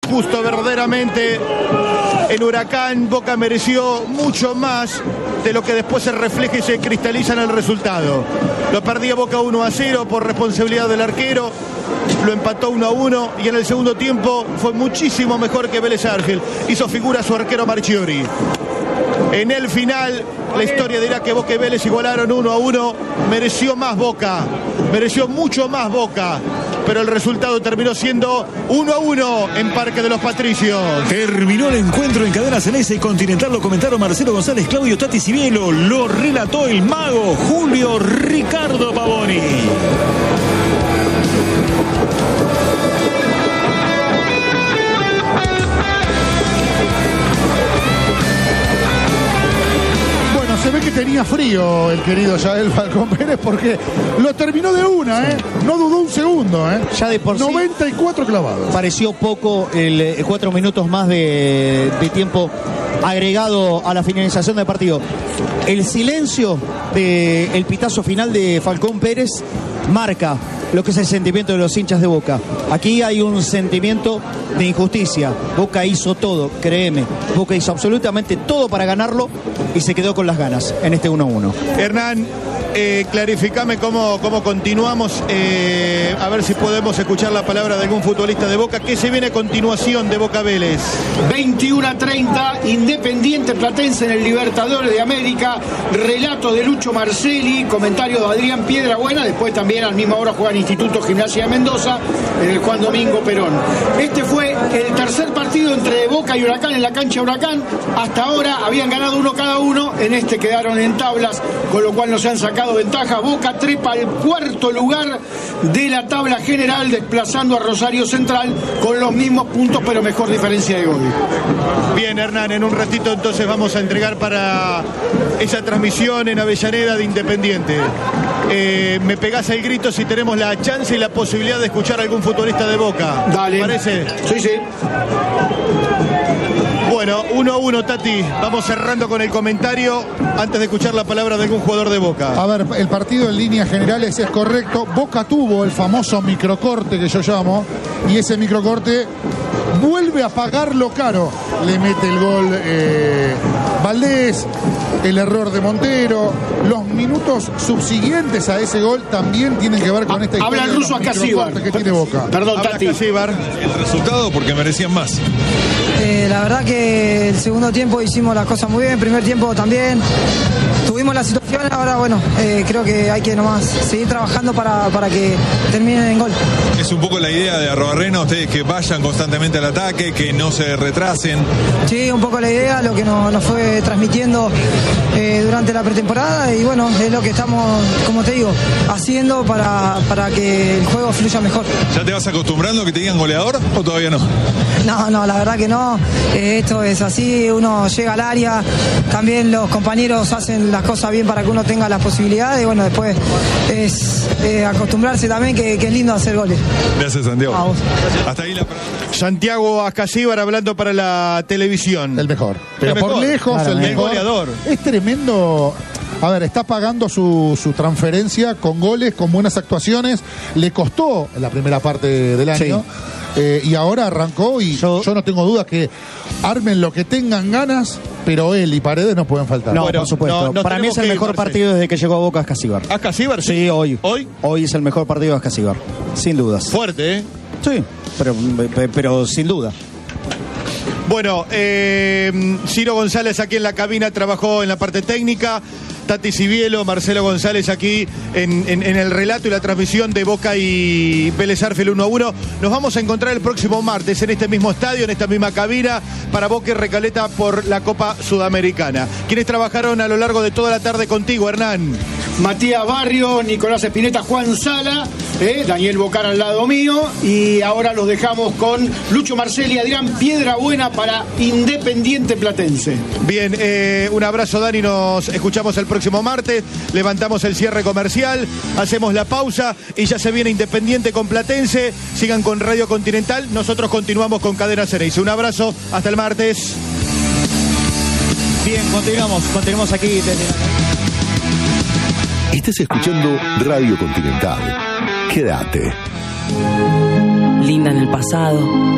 injusto verdaderamente. En Huracán, Boca mereció mucho más de lo que después se refleja y se cristaliza en el resultado. Lo perdía Boca 1-0 por responsabilidad del arquero. Lo empató 1-1 y en el segundo tiempo fue muchísimo mejor que Vélez Sarsfield. Hizo figura su arquero Marchiori. En el final, la historia dirá que Boca y Vélez igualaron 1-1. Mereció más Boca, mereció mucho más Boca, pero el resultado terminó siendo 1-1 en Parque de los Patricios. Terminó el encuentro en Cadena Ceneice y Continental. Lo comentaron Marcelo González, Claudio Tati Cibielo. Lo relató el mago Julio Ricardo Pavoni. Se ve que tenía frío el querido Yael Falcón Pérez porque lo terminó de una, no dudó un segundo, Ya de por 94 clavados. Pareció poco el 4 minutos más de tiempo agregado a la finalización del partido. El silencio del pitazo final de Falcón Pérez marca lo que es el sentimiento de los hinchas de Boca. Aquí hay un sentimiento de injusticia. Boca hizo todo, créeme. Boca hizo absolutamente todo para ganarlo y se quedó con las ganas en este 1-1. Hernán, clarificame cómo continuamos, a ver si podemos escuchar la palabra de algún futbolista de Boca. ¿Qué se viene a continuación de Boca Vélez? 21-30, Independiente Platense en el Libertadores de América. Relato de Lucho Marcelli, comentario de Adrián Piedrabuena. Después también a la misma hora juega el Instituto Gimnasia de Mendoza en el Juan Domingo Perón. Este fue el tercer partido entre Boca y Huracán en la cancha Huracán. Hasta ahora habían ganado uno cada uno. En este quedaron en tablas, con lo cual no se han sacado ventaja. Boca trepa al cuarto lugar de la tabla general, desplazando a Rosario Central con los mismos puntos, pero mejor diferencia de gol. Bien, Hernán, en un ratito entonces vamos a entregar para esa transmisión en Avellaneda de Independiente. Me pegás el grito si tenemos la chance y la posibilidad de escuchar a algún futbolista de Boca. Dale. ¿Te parece? Sí, sí. Bueno, 1-1, Tati. Vamos cerrando con el comentario antes de escuchar la palabra de algún jugador de Boca. A ver, el partido en líneas generales es correcto. Boca tuvo el famoso microcorte que yo llamo, y ese microcorte vuelve a pagarlo caro. Le mete el gol Valdés, el error de Montero. Los minutos subsiguientes a ese gol también tienen que ver con esta historia. Habla el ruso a Casíbar que tiene Boca. Perdón, Tati. El resultado porque merecían más. La verdad que el segundo tiempo hicimos las cosas muy bien, el primer tiempo también. Tuvimos la situación, ahora bueno, creo que hay que nomás seguir trabajando para que terminen en gol. Es un poco la idea de Arrobarrena, ustedes que vayan constantemente al ataque, que no se retrasen. Sí, un poco la idea, lo que nos fue transmitiendo durante la pretemporada, y bueno, es lo que estamos, como te digo, haciendo para que el juego fluya mejor. ¿Ya te vas acostumbrando a que te digan goleador o todavía no? No, la verdad que no. Esto es así, uno llega al área, también los compañeros hacen las cosas bien para que uno tenga las posibilidades, y bueno, después es acostumbrarse también que es lindo hacer goles. Gracias, Santiago. A vos. Hasta ahí la... Santiago Ascasíbar hablando para la televisión. El mejor. Pero El mejor. por lejos, Claro, el mejor. goleador. Es tremendo. A ver, está pagando su transferencia con goles, con buenas actuaciones. Le costó la primera parte del año. Sí. Y ahora arrancó y yo no tengo dudas que armen lo que tengan ganas, pero él y Paredes no pueden faltar. No, por supuesto. Para mí es el mejor partido desde que llegó a Boca Ascasíbar. ¿Ascasíbar? Sí, hoy. ¿Hoy? Es el mejor partido de Ascasíbar, sin dudas. Fuerte, ¿eh? Sí, pero sin duda. Bueno, Ciro González aquí en la cabina trabajó en la parte técnica. Tati Cibielo, Marcelo González aquí en el relato y la transmisión de Boca y Vélez Sarsfield 1-1. Nos vamos a encontrar el próximo martes en este mismo estadio, en esta misma cabina, para Boca y Recaleta por la Copa Sudamericana. ¿Quiénes trabajaron a lo largo de toda la tarde contigo, Hernán? Matías Barrio, Nicolás Espineta, Juan Sala, Daniel Bocar al lado mío, y ahora los dejamos con Lucho Marcelli y Adrián Piedrabuena para Independiente Platense. Bien, un abrazo, Dani, nos escuchamos el próximo martes, levantamos el cierre comercial, hacemos la pausa y ya se viene Independiente con Platense. Sigan con Radio Continental, nosotros continuamos con Cadena Ceneice. Un abrazo, hasta el martes. Bien, continuamos aquí. Estás escuchando Radio Continental. Quédate. Linda en el pasado,